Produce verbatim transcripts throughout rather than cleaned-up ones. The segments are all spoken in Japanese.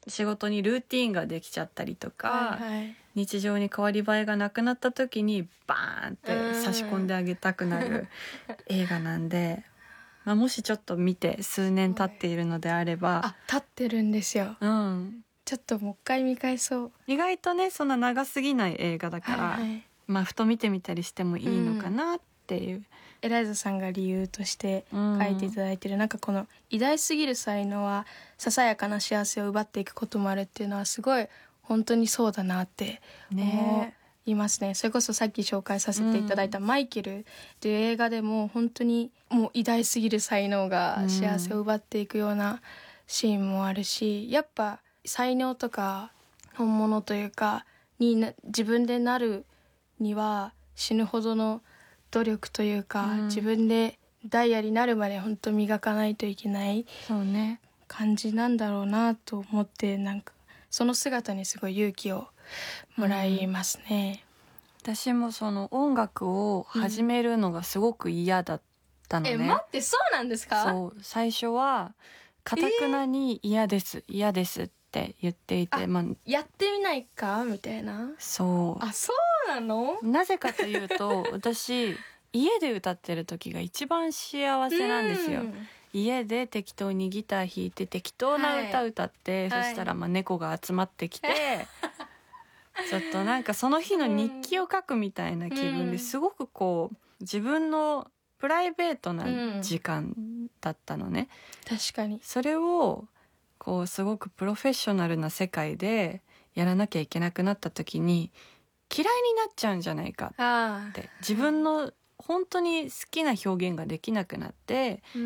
仕事にルーティーンができちゃったりとか、 はいはい、 日常に変わり映えがなくなった時にバーンって差し込んであげたくなる映画なんで、まあ、もしちょっと見て数年経っているのであれば、 あ、経ってるんですよ。 うん、 ちょっともう一回見返そう。 意外とねそんな長すぎない映画だから、 はいはい、 まあふと見てみたりしてもいいのかなっていう、うん、 エライザさんが理由として書いていただいてる、うん、なんかこの偉大すぎる才能はささやかな幸せを奪っていくこともあるっていうのはすごい本当にそうだなって思いますね。それこそさっき紹介させていただいたマイケルっていう映画でも本当にもう偉大すぎる才能が幸せを奪っていくようなシーンもあるし、やっぱ才能とか本物というかにな自分でなるには死ぬほどの努力というか、うん、自分でダイヤになるまで本当磨かないといけない感じなんだろうなと思って、なんかその姿にすごい勇気をもらいますね、 うん、私もその音楽を始めるのがすごく嫌だったのね、 うん、え待ってそうなんですか？ そう最初はかたくなに嫌です、えー、嫌ですって言っていて、 まあ、やってみないかみたいな。 そうあそうなの？ なぜかというと私家で歌ってる時が一番幸せなんですよ。家で適当にギター弾いて適当な歌歌って、はい、そしたらまあ猫が集まってきて、はい、ちょっとなんかその日の日記を書くみたいな気分ですごくこう自分のプライベートな時間だったのね、 うん、確かにそれをこうすごくプロフェッショナルな世界でやらなきゃいけなくなった時に嫌いになっちゃうんじゃないかって自分の本当に好きな表現ができなくなって、うん、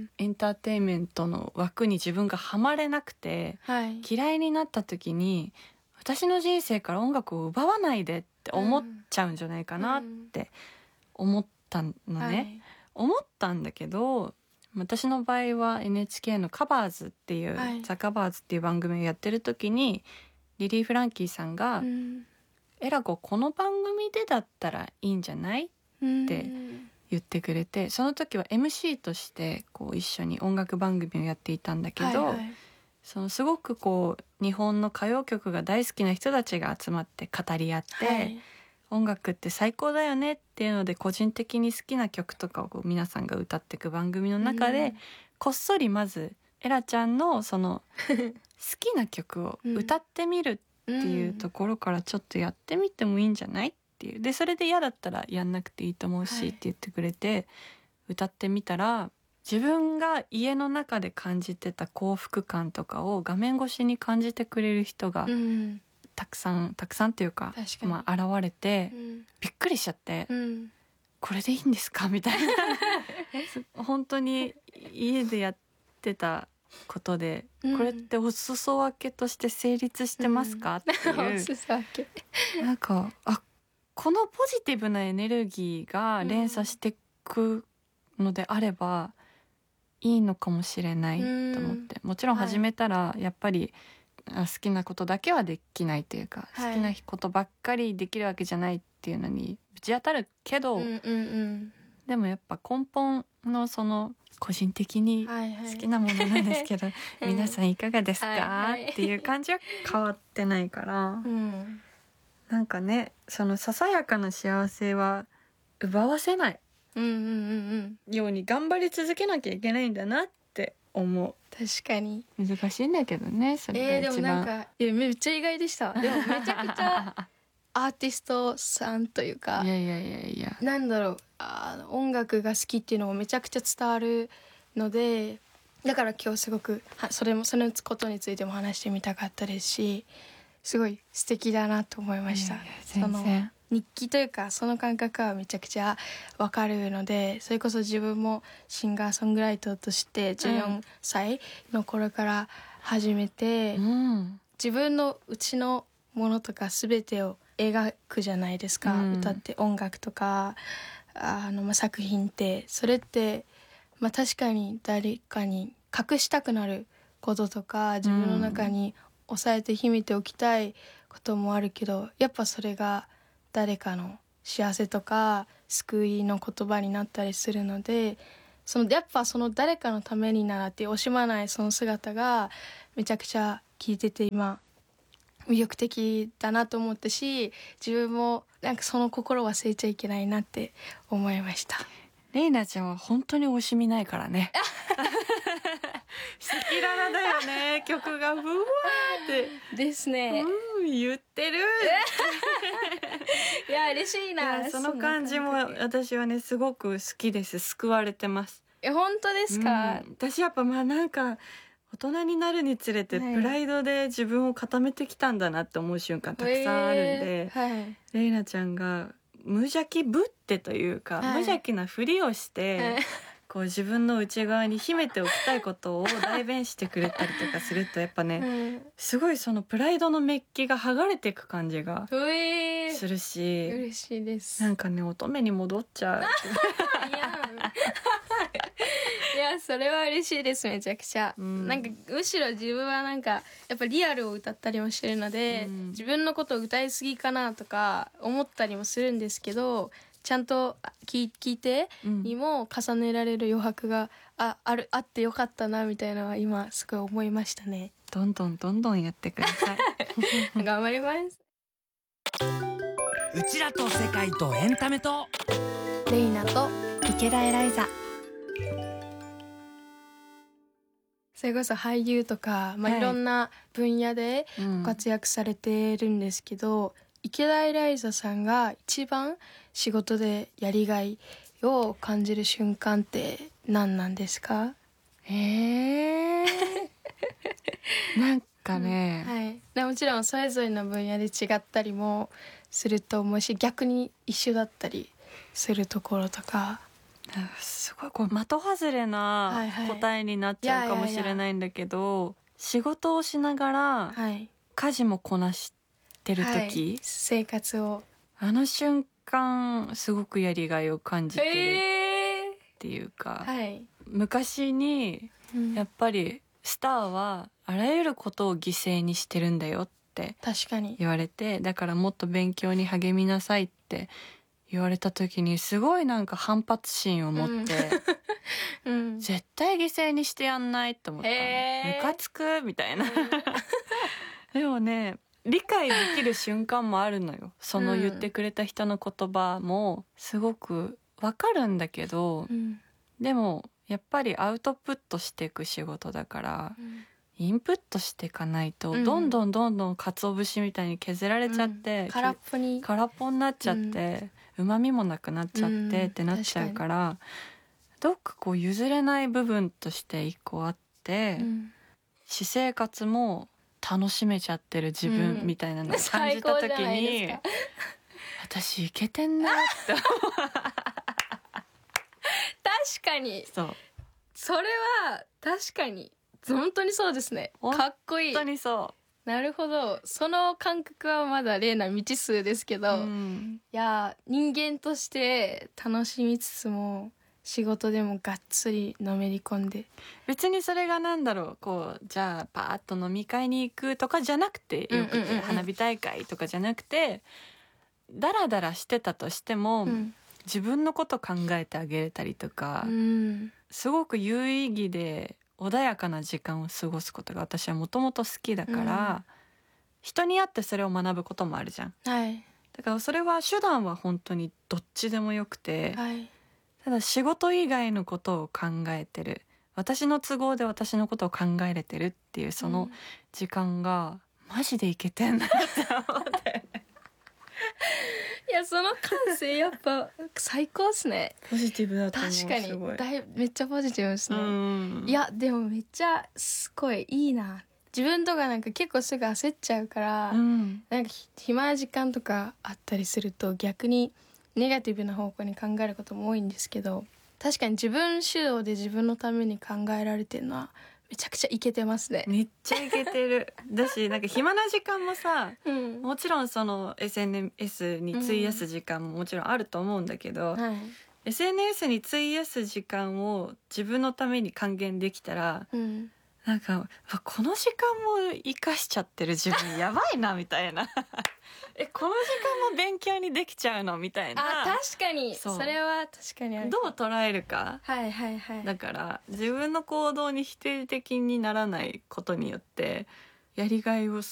エンターテインメントの枠に自分がはまれなくて、はい、嫌いになった時に私の人生から音楽を奪わないでって思っちゃうんじゃないかなって思ったのね、うんはい、思ったんだけど私の場合は エヌエイチケー のカバーズっていう、はい、ザ・カバーズっていう番組をやってる時にリリー・フランキーさんが、うん、エラコこの番組でだったらいいんじゃないって言ってくれて、その時は エムシー としてこう一緒に音楽番組をやっていたんだけど、はいはい、そのすごくこう日本の歌謡曲が大好きな人たちが集まって語り合って、はい、音楽って最高だよねっていうので個人的に好きな曲とかをこう皆さんが歌っていく番組の中で、うん、こっそりまずエラちゃんのその好きな曲を歌ってみるっていうところからちょっとやってみてもいいんじゃないっていうでそれで嫌だったらやんなくていいと思うし、はい、って言ってくれて歌ってみたら自分が家の中で感じてた幸福感とかを画面越しに感じてくれる人がたくさんたくさんっていうか、まあ、現れて、うん、びっくりしちゃって、うん、これでいいんですかみたいな本当に家でやってたことで、うん、これってお裾分けとして成立してますか、うん、っていうお裾分けなんかあこのポジティブなエネルギーが連鎖していくのであればいいのかもしれないと思って、もちろん始めたらやっぱり好きなことだけはできないというか、はい、好きなことばっかりできるわけじゃないっていうのにぶち当たるけど、うんうんうん、でもやっぱ根本のその個人的に好きなものなんですけど、はいはい、皆さんいかがですか、はいはい、っていう感じは変わってないから、うん、なんかねそのささやかな幸せは奪わせない、うんうんうんうん、ように頑張り続けなきゃいけないんだなって思う。 確かに難しいんだけどねそれが一番、えー、でもなんかいやめっちゃ意外でした。でもめちゃくちゃアーティストさんというかいやいやいやいやなんだろうあの音楽が好きっていうのもめちゃくちゃ伝わるので、だから今日すごくそれもそのことについても話してみたかったですし、すごい素敵だなと思いました。いやいや全然その日記というかその感覚はめちゃくちゃわかるので、それこそ自分もシンガーソングライターとしてじゅうよんさいの頃から始めて、うん、自分のうちのものとか全てを描くじゃないですか、うん、歌って音楽とかあの、まあ、作品ってそれって、まあ、確かに誰かに隠したくなることとか自分の中に抑えて秘めておきたいこともあるけど、やっぱそれが誰かの幸せとか救いの言葉になったりするので、そのやっぱその誰かのためにならって惜しまないその姿がめちゃくちゃ聞いてて今魅力的だなと思ったし、自分もなんかその心忘れちゃいけないなって思いました。 レイナちゃんは本当に惜しみないからね。赤裸々だよね。曲がブワーってですね。 うん、言ってる。 いや嬉しいな。 その感じも私はねすごく好きです。救われてます。 え本当ですか、 うん、私やっぱまあなんか大人になるにつれてプライドで自分を固めてきたんだなって思う瞬間たくさんあるんで、 はいはい、 レイナちゃんが無邪気ぶってというか、はい、無邪気なふりをして、はい、こう自分の内側に秘めておきたいことを代弁してくれたりとかするとやっぱね、うん、すごいそのプライドのメッキが剥がれていく感じがするし、 嬉しいです。 なんかね乙女に戻っちゃう。 いやいやそれは嬉しいです。めちゃくちゃ、うん、なんかむしろ自分はなんかやっぱリアルを歌ったりもしてるので、うん、自分のことを歌いすぎかなとか思ったりもするんですけど、ちゃんと聞いてにも重ねられる余白が あ, あ, るあってよかったなみたいなのは今すごい思いましたね。 どんどんどんどんやってください。 頑張ります。 うちらと世界とエンタメとレイナと池田エライザ。 それこそ俳優とか、まあ、いろんな分野でご活躍されてるんですけど、うん、池田エライザさんが一番仕事でやりがいを感じる瞬間って何なんですか？ へーなんかね、 うんはい、でもちろんそれぞれの分野で違ったりもすると思うし、逆に一緒だったりするところとか。 すごいこう的外れな答えになっちゃうかもしれないんだけど、仕事をしながら家事もこなしてる時、はい、 生活をあの瞬間すごくやりがいを感じてるっていうか、 はい、 昔にやっぱりスターはあらゆることを犠牲にしてるんだよって言われて、だからもっと勉強に励みなさいって言われた時にすごいなんか反発心を持って、うん、絶対犠牲にしてやんないと思ったの。ムカつくみたいな。でもね理解できる瞬間もあるのよ。その言ってくれた人の言葉もすごくわかるんだけど、うん、でもやっぱりアウトプットしていく仕事だから、うん、インプットしていかないと、うん、どんどんどんどん鰹節みたいに削られちゃって、うん、 空っぽに空っぽになっちゃって、うまみもなくなっちゃってってなっちゃうから、うん、どっかこう譲れない部分として一個あって、うん、私生活も楽しめちゃってる自分みたいなのを感じた時に、うん、私イケてんなって確かにそうそれは確かに本当にそうですね。かっこいい。 本当にそう。 なるほど。その感覚はまだ例な未知数ですけど、うん、いや人間として楽しみつつも仕事でもがっつりのめり込んで、 別にそれがなんだろうこうじゃあパーッと飲み会に行くとかじゃなくて、よくて花火大会とかじゃなくてダラダラしてたとしても、うん、自分のこと考えてあげれたりとか、うん、すごく有意義で穏やかな時間を過ごすことが私はもともと好きだから、うん、人に会ってそれを学ぶこともあるじゃん、 はい、 だからそれは手段は本当にどっちでもよくて、 はい、 ただ仕事以外のことを考えてる、私の都合で私のことを考えれてるっていうその時間が、うん、マジでいけてんなって思っていやその感性やっぱ最高っすね。 ポジティブだと思う。 確かにだいめっちゃポジティブですね。うんいやでもめっちゃすごいいいな。自分とかなんか結構すぐ焦っちゃうから、うん、なんか暇な時間とかあったりすると逆にネガティブな方向に考えることも多いんですけど、確かに自分主導で自分のために考えられてるのはめちゃくちゃイケてますね。 めっちゃイケてるだしなんか暇な時間もさ、うん、もちろんその エスエヌエス に費やす時間ももちろんあると思うんだけど、うんはい、エスエヌエス に費やす時間を自分のために還元できたら、うん、なんかこの時間も生かしちゃってる自分やばいなみたいなえこの時間も勉強にできちゃうのみたいな。 あ確かに そ, それは確かにある。 どう捉えるか、 はいはいはい、 だから自分の行動に否定的にならないことによってやりがいを